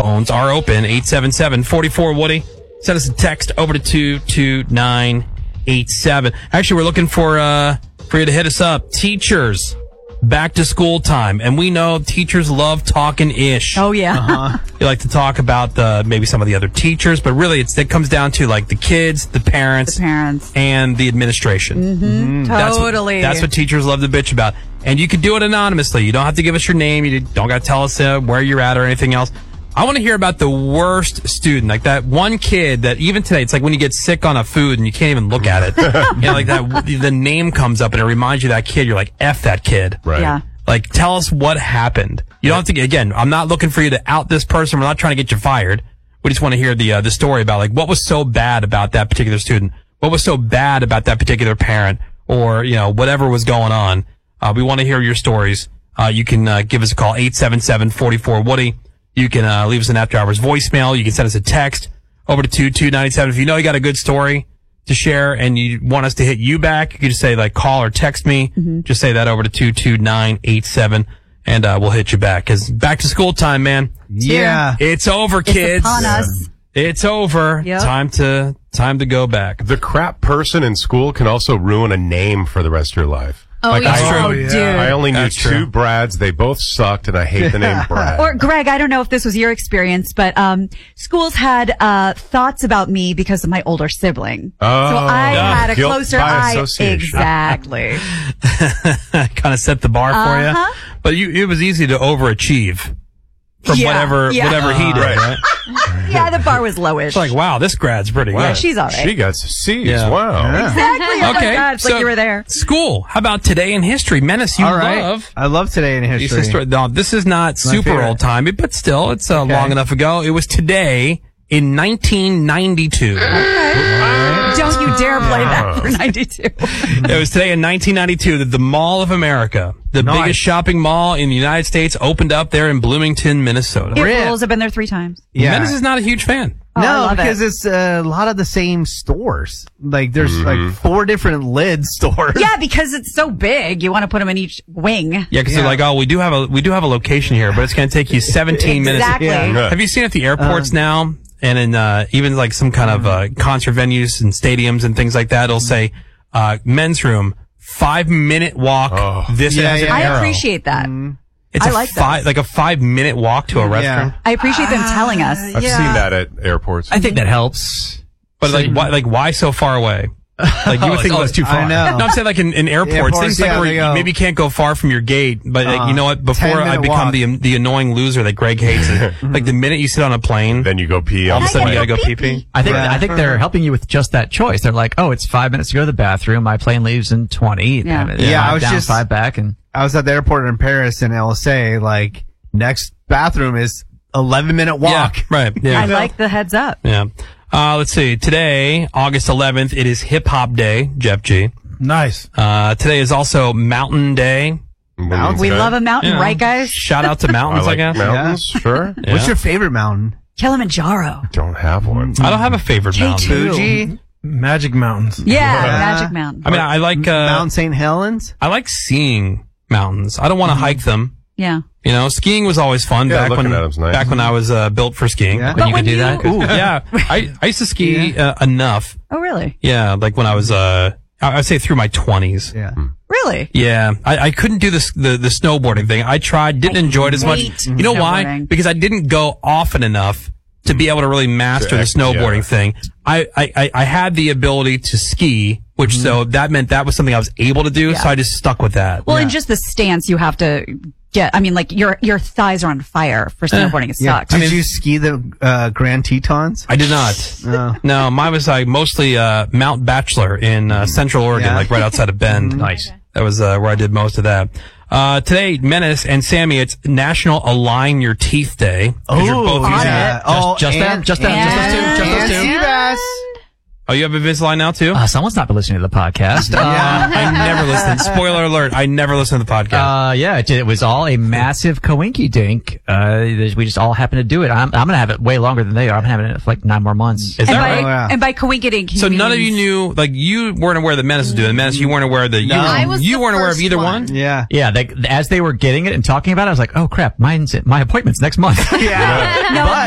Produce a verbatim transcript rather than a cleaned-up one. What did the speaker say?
phones are open. eight seven seven, four four, Woody. Send us a text over to two two nine eight seven. Actually, we're looking for uh for you to hit us up. Teachers, back to school time. And we know teachers love talking ish. Oh, yeah. Uh-huh. You like to talk about the maybe some of the other teachers, but really it's it comes down to like the kids, the parents, The parents. and the administration. Mm-hmm. That's what- Totally. That's what teachers love to bitch about. And you can do it anonymously. You don't have to give us your name. You don't got to tell us uh, where you're at or anything else. I want to hear about the worst student, like that one kid that even today, it's like when you get sick on a food and you can't even look at it. You know, like that, the name comes up and it reminds you of that kid. You're like, F that kid. Right. Yeah. Like, tell us what happened. You don't have to, again, I'm not looking for you to out this person. We're not trying to get you fired. We just want to hear the, uh, the story about like, what was so bad about that particular student? What was so bad about that particular parent? Or, you know, whatever was going on. Uh, we want to hear your stories. Uh, you can, uh, give us a call, eight seven seven, four four, Woody. You can, uh, leave us an after hours voicemail. You can send us a text over to two two nine seven. If you know you got a good story to share and you want us to hit you back, you can just say like call or text me. Mm-hmm. Just say that over to two two nine eight seven and, uh, we'll hit you back. Cause back to school time, man. Yeah. It's over, It's kids. upon us. It's over. Yep. Time to, time to go back. The crap person in school can also ruin a name for the rest of your life. Oh, Like, yeah. I, Oh, yeah. dude. I only knew That's two true. Brads. They both sucked, and I hate the name Brad. Or Greg, I don't know if this was your experience, but um, schools had uh, thoughts about me because of my older sibling. Oh, so I yeah. had a Guilt closer by eye. association. Exactly. Kind of set the bar for Uh-huh. you. But you, it was easy to overachieve from Yeah, whatever, yeah. whatever he did, Right. right? Yeah, the bar was lowish. It's like, wow, this grad's pretty Wow. good. she's all right. She got C's. Yeah. Wow. Exactly. Oh Okay, my God, it's so like you were there. School. How about today in history? Menace, you All right. love. I love today in These history. histori- no, this is not my super favorite. old time, but still, it's uh, Okay. long enough ago. It was today in nineteen ninety-two. Don't you dare play that for ninety-two. It was today in nineteen ninety-two that the Mall of America, the Nice. biggest shopping mall in the United States, opened up there in Bloomington, Minnesota. It Rip. rules. I've been there three times. Yeah. Menace is not a huge fan. Oh, I no, love because it. it's uh, a lot of the same stores. Like there's Mm-hmm. like four different lid stores. Yeah, because it's so big. You want to put them in each wing. Yeah, because Yeah. they're like, oh, we do have a we do have a location here, but it's going to take you seventeen Exactly. minutes. Yeah. Have you seen at the airports now, and in uh, even like some kind of uh, concert venues and stadiums and things like that? It'll say uh, men's room, five minute walk. Oh. This Yeah, has an yeah. I arrow. appreciate that. It's I a like five, those. like a five minute walk to a restroom. I appreciate them telling us. I've seen that at airports. I think that helps. But like, why, like, why so far away? Like you would Oh, think oh, like- it's too far. I know. No, I'm saying like in, in airports, Airports, things like yeah, where they you go. maybe can't go far from your gate, but like, Uh, you know what? Before ten I minute become walk. the the annoying loser that Greg hates, like the minute you sit on a plane, Then you go pee all on of a the sudden you plane. gotta go pee pee. I think Yeah. I think they're helping you with just that choice. They're like, oh, it's five minutes to go to the bathroom. My plane leaves in twenty. Yeah. I mean, Yeah, five I was down, just- five back, and I was at the airport in Paris in L S A. Like next bathroom is eleven minute walk. Yeah, right. Yeah. I like the heads up. Yeah. Uh, let's see. Today, August eleventh, it is Hip Hop Day, Jeff G. Nice. Uh, today is also Mountain Day. Mountains, We okay. love a mountain, You know, right, guys? Shout out to I mountains, I, like guess. mountains, sure. Yeah. What's your favorite mountain? Kilimanjaro. Don't have one. I don't have a favorite mountain. Two. Fuji, Magic Mountains. Yeah, Yeah. Magic Mountain. I mean, I like, uh, Mount Saint Helens. I like seeing mountains. I don't want to hike them. Yeah. You know, skiing was always fun Yeah, back looking when at 'em's nice. back when I was uh, built for skiing. Yeah. when you when can do you- that. Ooh, yeah. I, I used to ski uh, enough. Oh, really? Yeah, like when I was uh, I- I'd say through my twenties. Yeah. Really? Yeah, I, I couldn't do this the the snowboarding thing. I tried, didn't enjoy it as much. hate You know why? snowboarding. Because I didn't go often enough to be able to really master To the ex- snowboarding yeah. thing. I, I, I- I had the ability to ski, which so that meant that was something I was able to do. So I just stuck with that. Well, and just the stance you have to get. I mean, like your your thighs are on fire for snowboarding. It Yeah. sucks. Did you ski the uh, Grand Tetons? I did not. No. No, mine was like mostly uh, Mount Bachelor in uh, Central Oregon, Yeah. like right outside of Bend. Nice. That was uh, where I did most of that. Uh, today, Menace and Sammy, it's National Align Your Teeth Day. 'cause you're both on using- it. Oh, just that? and- Just that? Just those two? Just those and two? Seabass. Oh, you have Invisalign now too? Uh, someone's not been listening to the podcast. Uh, I never listened. Spoiler alert, I never listened to the podcast. Uh, yeah, it, it was all a massive coinky dink. Uh, we just all happened to do it. I'm, I'm gonna have it way longer than they are. I'm having it for like nine more months. Is and that by right? Oh, yeah. and by coinciding, he So none of means- you knew, like you weren't aware that Menace was doing it. Menace, you weren't aware that you, I were, was you the weren't aware of first either one. one? Yeah. Yeah, they, as they were getting it and talking about it, I was like, oh crap, mine's my appointment's next month. Yeah. No, But